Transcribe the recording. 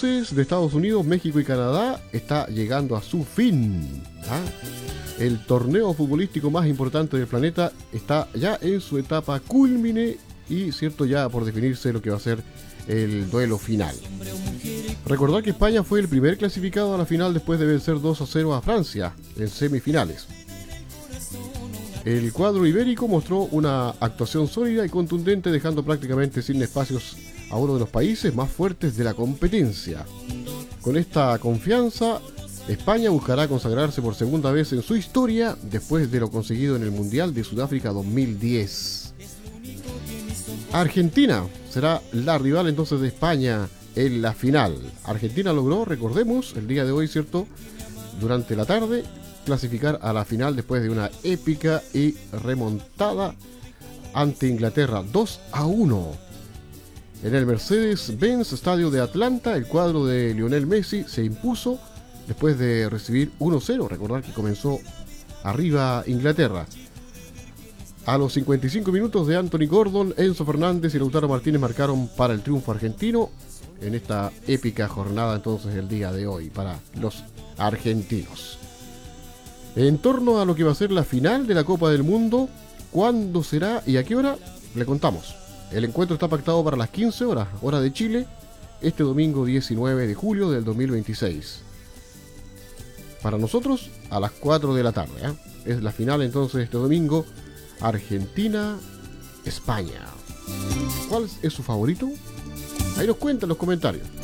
entonces de Estados Unidos, México y Canadá está llegando a su fin. El torneo futbolístico más importante del planeta está ya en su etapa cúlmine y cierto ya por definirse lo que va a ser el duelo final. Recordar que España fue el primer clasificado a la final después de vencer 2-0 a Francia en semifinales. El cuadro ibérico mostró una actuación sólida y contundente, dejando prácticamente sin espacios a uno de los países más fuertes de la competencia. Con esta confianza, España buscará consagrarse por segunda vez en su historia después de lo conseguido en el Mundial de Sudáfrica 2010. Argentina será la rival entonces de España en la final. Argentina logró, recordemos, el día de hoy, ¿cierto?, durante la tarde, clasificar a la final después de una épica y remontada ante Inglaterra 2-1. En el Mercedes-Benz Estadio de Atlanta, el cuadro de Lionel Messi se impuso después de recibir 1-0. Recordar que comenzó arriba Inglaterra. A los 55 minutos de Anthony Gordon, Enzo Fernández y Lautaro Martínez marcaron para el triunfo argentino en esta épica jornada entonces el día de hoy para los argentinos. En torno a lo que va a ser la final de la Copa del Mundo, ¿cuándo será y a qué hora? Le contamos. El encuentro está pactado para las 15 horas, hora de Chile, este domingo 19 de julio del 2026. Para nosotros, a las 4 de la tarde. Es la final entonces este domingo, Argentina-España. ¿Cuál es su favorito? Ahí nos cuentan en los comentarios.